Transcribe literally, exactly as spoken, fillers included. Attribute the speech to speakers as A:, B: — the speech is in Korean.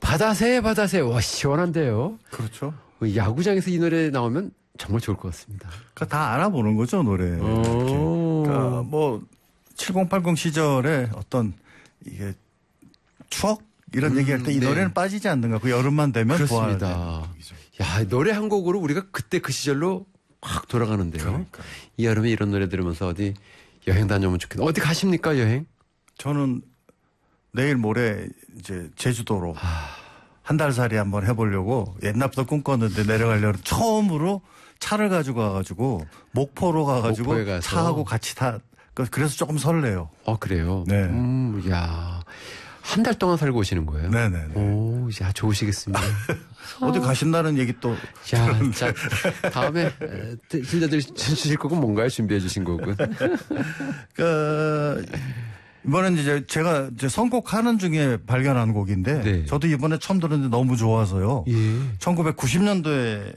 A: 바다새 바다새 와 시원한데요.
B: 그렇죠.
A: 야구장에서 이 노래 나오면 정말 좋을 것 같습니다.
B: 그러니까 다 알아보는 거죠 노래. 그러니까 뭐 칠십, 팔십 시절에 어떤 이게 추억 이런 음, 얘기할 때 이 네. 노래는 빠지지 않는가. 그 여름만 되면
A: 그렇습니다. 야 노래 한 곡으로 우리가 그때 그 시절로 확 돌아가는데요.
B: 그러니까.
A: 이 여름에 이런 노래 들으면서 어디 여행 다녀오면 좋겠다. 어디 가십니까 여행?
B: 저는 내일 모레 이제 제주도로 아... 한 달 살이 한번 해보려고 옛날부터 꿈꿨는데 내려가려고 처음으로 차를 가지고 가가지고 목포로 가가지고 차하고 같이 타. 그래서 조금 설레요.
A: 어 그래요?
B: 네.
A: 음, 야. 한 달 동안 살고 오시는 거예요?
B: 네네네.
A: 오, 야, 좋으시겠습니다.
B: 어디 가신다는 얘기 또.
A: 야, 자, 다음에 들려주실 곡은 뭔가요? 준비해 주신 곡은?
B: 그, 이번엔 이제 제가 이제 선곡하는 중에 발견한 곡인데. 네. 저도 이번에 처음 들었는데 너무 좋아서요.
A: 예.
B: 천구백구십 년도에